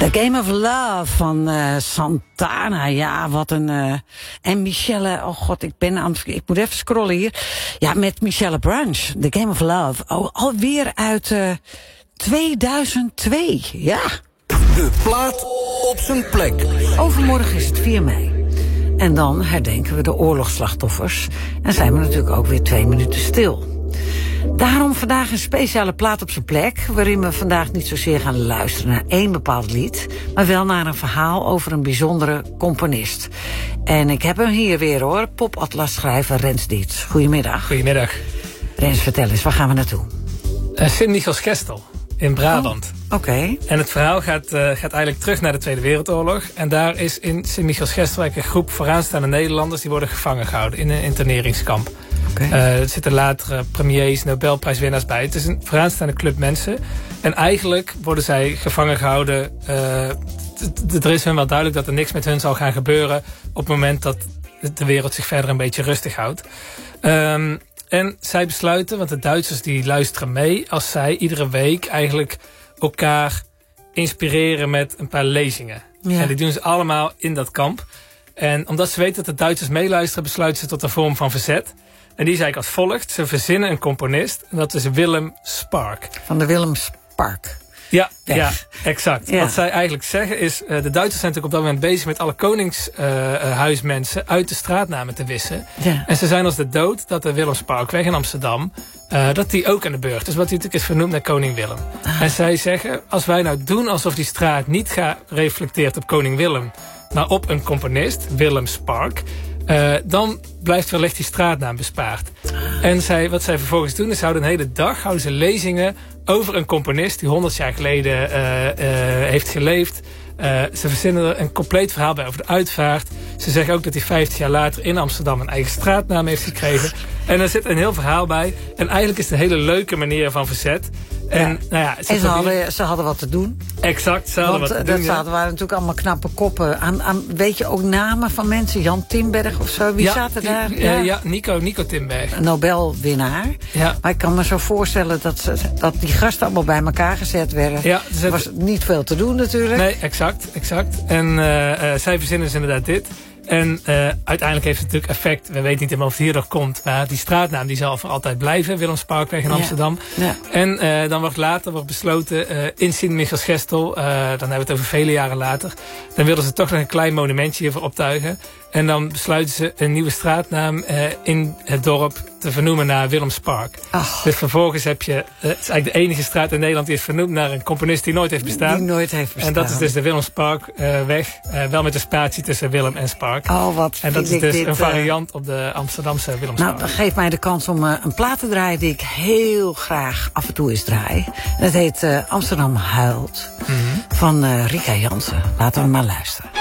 The Game of Love van Santana. Ja, wat een... en Michelle... Oh god, ik moet even scrollen hier. Ja, met Michelle Branch. The Game of Love. Oh, alweer uit 2002. Ja. De plaat op zijn plek. Overmorgen is het 4 mei. En dan herdenken we de oorlogsslachtoffers. En zijn we natuurlijk ook weer 2 minuten stil. Daarom vandaag een speciale plaat op zijn plek, waarin we vandaag niet zozeer gaan luisteren naar één bepaald lied, maar wel naar een verhaal over een bijzondere componist. En ik heb hem hier weer hoor, popatlasschrijver Rens Dietz. Goedemiddag. Goedemiddag. Rens, vertel eens, waar gaan we naartoe? Sint-Michiels-Gestel in Brabant. Oh, oké. En het verhaal gaat eigenlijk terug naar de Tweede Wereldoorlog. En daar is in Sint-Michiels-Gestel een groep vooraanstaande Nederlanders die worden gevangen gehouden in een interneringskamp. Er zitten later premiers, Nobelprijswinnaars bij. Het is een vooraanstaande club mensen. En eigenlijk worden zij gevangen gehouden. Er is hun wel duidelijk dat er niks met hun zal gaan gebeuren op het moment dat de wereld zich verder een beetje rustig houdt. En zij besluiten, want de Duitsers die luisteren mee, als zij iedere week eigenlijk elkaar inspireren met een paar lezingen. Ja. En die doen ze allemaal in dat kamp. En omdat ze weten dat de Duitsers meeluisteren, besluiten ze tot een vorm van verzet. En die is eigenlijk als volgt. Ze verzinnen een componist. En dat is Willem Spark. Van de Willem Spark. Ja, exact. Ja. Wat zij eigenlijk zeggen is... de Duitsers zijn natuurlijk op dat moment bezig met alle koningshuismensen uit de straatnamen te wissen. Ja. En ze zijn als de dood dat de Willem Sparkweg in Amsterdam... dat die ook aan de beurt is. Wat die natuurlijk is vernoemd naar koning Willem. En zij zeggen, als wij nou doen alsof die straat niet reflecteert op koning Willem... maar op een componist, Willem Spark... dan blijft wellicht die straatnaam bespaard. En wat zij vervolgens doen, is ze houden een hele dag lezingen over een componist die 100 jaar geleden heeft geleefd. Ze verzinnen er een compleet verhaal bij over de uitvaart. Ze zeggen ook dat hij 50 jaar later in Amsterdam een eigen straatnaam heeft gekregen. En er zit een heel verhaal bij. En eigenlijk is het een hele leuke manier van verzet. En, ze hadden wat te doen. Exact, ze hadden wat te doen. waren natuurlijk allemaal knappe koppen. Weet je ook namen van mensen? Jan Timberg of zo? Wie zaten daar? Nico Timberg. Een Nobelwinnaar. Ja. Maar ik kan me zo voorstellen dat die gasten allemaal bij elkaar gezet werden. Ja, er was niet veel te doen natuurlijk. Nee, exact. En zij verzinnen dus inderdaad dit. En uiteindelijk heeft het natuurlijk effect. We weten niet helemaal of het hierdoor komt. Maar die straatnaam die zal voor altijd blijven. Willem Sparkweg in Amsterdam. Ja. En dan wordt besloten in Sint-Michiels-Gestel. Dan hebben we het over vele jaren later. Dan wilden ze toch nog een klein monumentje hiervoor optuigen. En dan besluiten ze een nieuwe straatnaam in het dorp te vernoemen naar Willem Spark. Ach. Dus vervolgens heb je... het is eigenlijk de enige straat in Nederland die is vernoemd naar een componist die nooit heeft bestaan. En dat is dus de Willem Spark weg. Wel met een spatie tussen Willem en Spark. Oh, wat en dat is dus een variant op de Amsterdamse Willem Spark. Nou, dat geeft mij de kans om een plaat te draaien die ik heel graag af en toe eens draai. En dat heet Amsterdam huilt. Van Rika Jansen. Laten we maar luisteren.